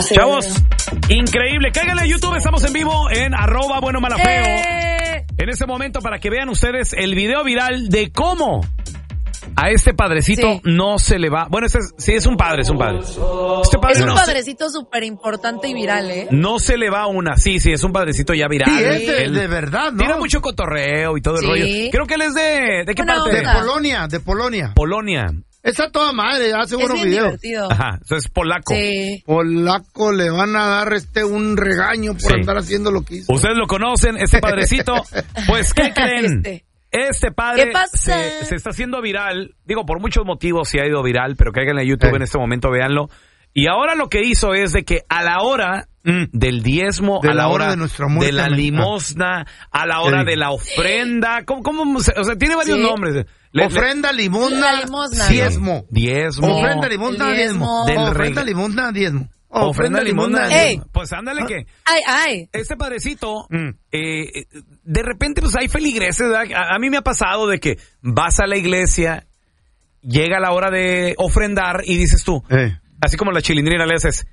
Chavos, increíble. Cáiganle a YouTube, estamos en vivo en @buenomalafeo. En este momento para que vean ustedes el video viral de cómo a este padrecito no se le va. Bueno, sí es un padre, es un padre. Este padre es un padrecito súper importante y viral, ¿eh? No se le va una. Sí, es un padrecito ya viral. Sí, es de verdad, ¿no? Tiene mucho cotorreo y todo el rollo. Creo que él es ¿de qué parte? De Polonia. Polonia. Está toda madre, hace buenos videos. Divertido. Ajá, eso es polaco. Sí. Polaco, le van a dar un regaño por andar haciendo lo que hizo. Ustedes lo conocen, este padrecito. Pues, ¿qué creen? Este padre se está haciendo viral. Digo, por muchos motivos se ha ido viral, pero caigan en YouTube en este momento, véanlo. Y ahora lo que hizo es de que a la hora del diezmo, a la hora de la limosna, a la hora de la ofrenda, ¿cómo? O sea, tiene varios nombres. Ofrenda, limosna, diezmo. Ofrenda, limosna, diezmo. Ofrenda, limosna, diezmo. Ofrenda, limosna. Pues ándale que. Ay. Este padrecito, de repente, pues hay feligreses, ¿verdad? A mí me ha pasado de que vas a la iglesia, llega la hora de ofrendar y dices tú, así como la chilindrina le haces,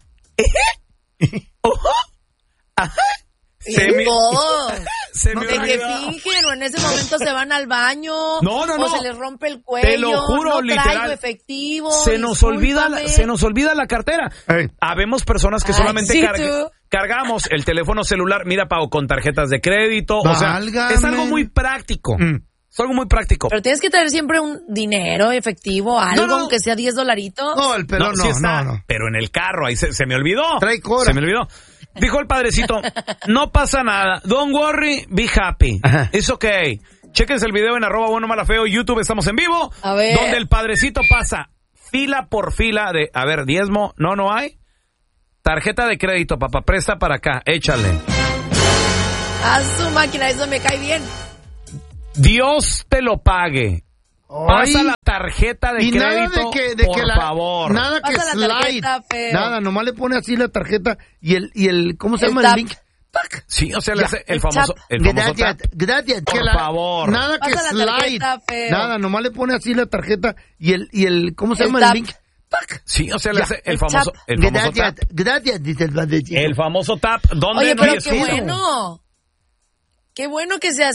Se me de que fingen o en ese momento se van al baño no. o se les rompe el cuello. Te lo juro, no literal. Traigo efectivo. Se nos olvida la cartera. Habemos personas que solamente cargamos el teléfono celular. Mira, Pau, con tarjetas de crédito. O sea, es algo muy práctico. Es algo muy práctico. Pero tienes que tener siempre un dinero efectivo, algo, aunque sea $10. No, el pelón no. Pero en el carro, ahí se me olvidó. Trae cora. Se me olvidó. Dijo el padrecito, no pasa nada. Don't worry, be happy. It's okay. Chéquense el video en @buenomalafeo, YouTube, estamos en vivo. A ver. Donde el padrecito pasa fila por fila de, a ver, diezmo, no hay. Tarjeta de crédito, papá, presta para acá, échale. A su máquina, eso me cae bien. Dios te lo pague. Pasa la tarjeta de crédito, por favor. Nada que slide. Nada, nomás le pone así la tarjeta y el ¿cómo se llama el link? ¡Tac! Sí, o sea, le hace el famoso gracias, tap. Gracias. Por favor. Nada que slide. Nada, nomás le pone así la tarjeta y el ¿cómo se llama el link? ¡Tac! Sí, o sea, le hace el famoso tap. Gracias, dice el padrecito. El famoso tap. ¿Dónde? Oye, pero qué bueno. Qué bueno que se